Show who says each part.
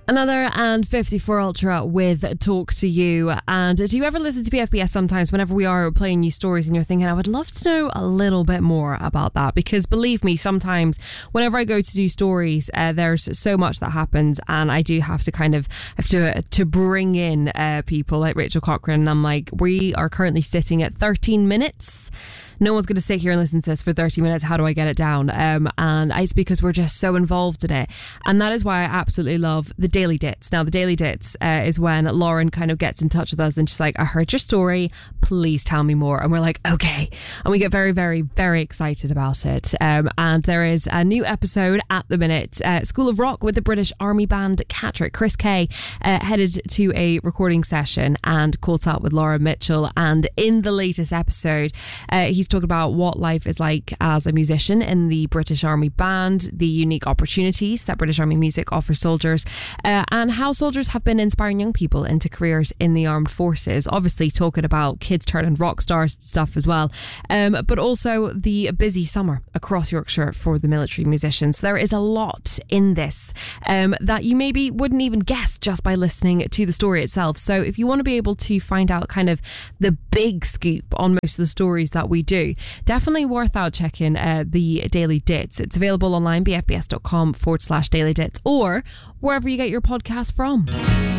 Speaker 1: Another and 54 Ultra with Talk to You. And do you ever listen to BFBS sometimes whenever we are playing new stories and you're thinking, I would love to know a little bit more about that? Because believe me, sometimes whenever I go to do stories, there's so much that happens and I do have to to bring in people like Rachel Cochrane, and I'm like, we are currently sitting at 13 minutes. No one's going to sit here and listen to this for 30 minutes. How do I get it down? And it's because we're just so involved in it. And that is why I absolutely love the Daily Dits. Now, the Daily Dits is when Lauren kind of gets in touch with us and she's like, I heard your story. Please tell me more. And we're like, okay. And we get very, very, very excited about it. And there is a new episode at the minute. School of Rock with the British Army band Catterick. Chris Kay headed to a recording session and caught up with Laura Mitchell. And in the latest episode, he's talking about what life is like as a musician in the British Army band, the unique opportunities that British Army music offers soldiers, and how soldiers have been inspiring young people into careers in the armed forces. Obviously talking about kids turning rock stars and stuff as well, but also the busy summer across Yorkshire for the military musicians. There is a lot in this that you maybe wouldn't even guess just by listening to the story itself. So if you want to be able to find out kind of the big scoop on most of the stories that we do, definitely worth out checking the Daily Dits. It's available online, bfbs.com/Daily Dits, or wherever you get your podcast from.